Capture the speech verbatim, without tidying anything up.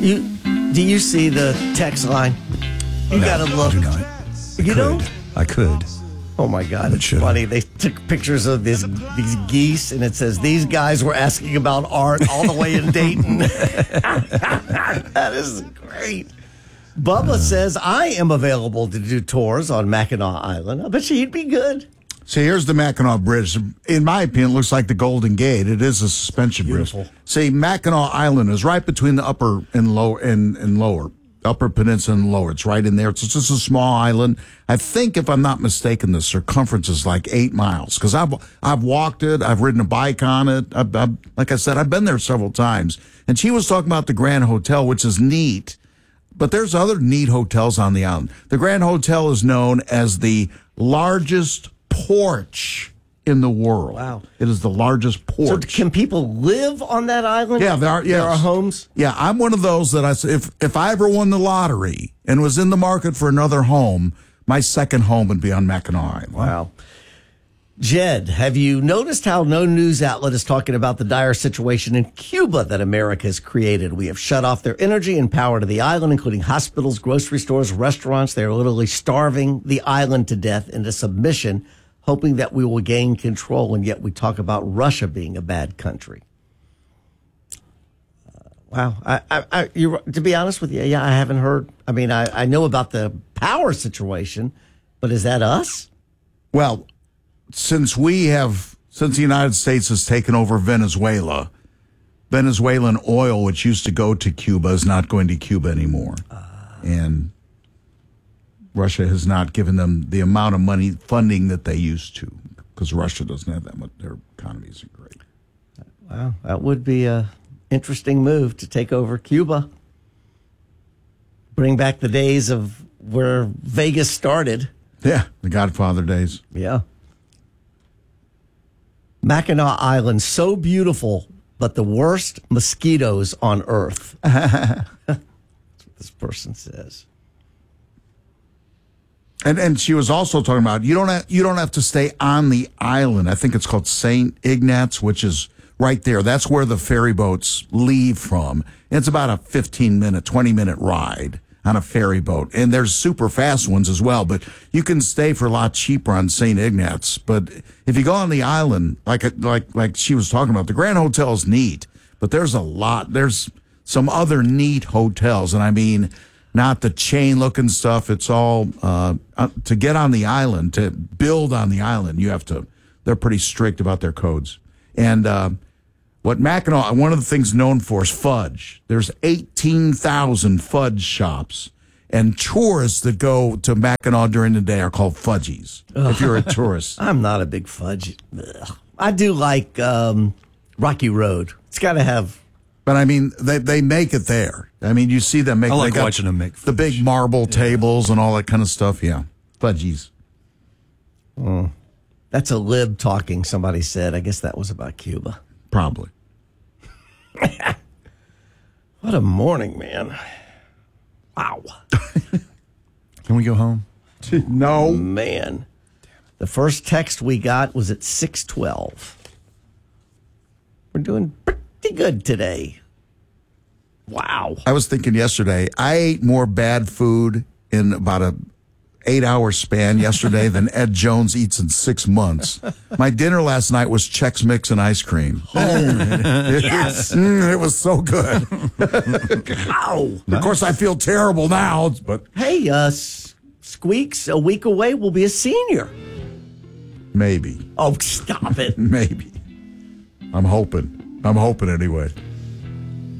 You do you see the text line? You no, gotta look. I do not. You could. don't? I could. Oh my God, it's should funny. They took pictures of this these geese, and it says these guys were asking about art all the way in Dayton. That is great. Bubba uh, says I am available to do tours on Mackinac Island. I bet you he'd be good. See, here's the Mackinac Bridge. In my opinion, it looks like the Golden Gate. It is a suspension Beautiful. bridge. See, Mackinac Island is right between the upper and lower and, and lower, upper peninsula and lower. It's right in there. It's just a small island. I think, if I'm not mistaken, the circumference is like eight miles because I've I've walked it. I've ridden a bike on it. I've, I've, like I said, I've been there several times. And she was talking about the Grand Hotel, which is neat. But there's other neat hotels on the island. The Grand Hotel is known as the largest porch in the world. Wow. It is the largest porch. So can people live on that island? Yeah, there are, yes. There are homes? Yeah, I'm one of those that I say, if, if I ever won the lottery and was in the market for another home, my second home would be on Mackinac Island. Wow. Jed, have you noticed how no news outlet is talking about the dire situation in Cuba that America has created? We have shut off their energy and power to the island, including hospitals, grocery stores, restaurants. They're literally starving the island to death into submission, hoping that we will gain control. And yet we talk about Russia being a bad country. Uh, wow. I, I, I, you, to be honest with you, yeah, I haven't heard. I mean, I, I know about the power situation, but is that us? Well, Since we have, since the United States has taken over Venezuela, Venezuelan oil, which used to go to Cuba, is not going to Cuba anymore. Uh, and Russia has not given them the amount of money, funding that they used to, because Russia doesn't have that much. Their economy isn't great. Wow, that would be a interesting move to take over Cuba. Bring back the days of where Vegas started. Yeah, the Godfather days. Yeah. Mackinac Island, so beautiful, but the worst mosquitoes on earth. That's what this person says. And and she was also talking about you don't have, you don't have to stay on the island. I think it's called Saint Ignatz, which is right there. That's where the ferry boats leave from. And it's about a fifteen minute, twenty minute ride on a ferry boat. And there's super fast ones as well, but you can stay for a lot cheaper on Saint Ignatz. But if you go on the island, like like like she was talking about, the Grand Hotel is neat, but there's a lot. There's some other neat hotels, and I mean, not the chain-looking stuff. It's all uh, to get on the island, to build on the island, you have to, they're pretty strict about their codes. And uh, what Mackinac, one of the things known for is fudge. There's eighteen thousand fudge shops, and tourists that go to Mackinac during the day are called fudgies, Ugh. if you're a tourist. I'm not a big fudge. Ugh. I do like um, Rocky Road. It's got to have... But, I mean, they they make it there. I mean, you see them make... I like they got watching them make fudge. The big marble yeah. tables and all that kind of stuff, yeah. Fudgies. Mm. That's a lib talking, somebody said. I guess that was about Cuba. Probably. What a morning, man. Wow. Can we go home? No. Man. The first text we got was at six twelve. We're doing pretty good today. Wow. I was thinking yesterday, I ate more bad food in about a eight-hour span yesterday than Ed Jones eats in six months. My dinner last night was Chex Mix and ice cream. Oh, yes. Mm, it was so good. Wow. Of course, I feel terrible now, but... Hey, uh, Squeaks, a week away, will be a senior. Maybe. Oh, stop it. Maybe. I'm hoping. I'm hoping anyway.